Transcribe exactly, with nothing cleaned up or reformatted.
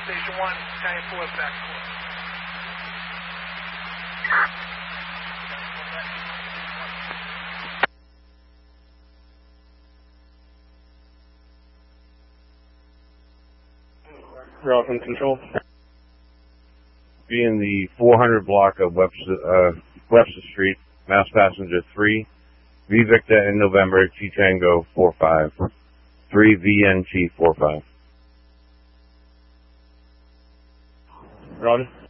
Station one, Italian four, back four. Relevant control. Be in the four hundred block of Webster, uh, Webster Street, Mass Passenger three, V Victor in November, T Tango four five, three V N T four five. Roger.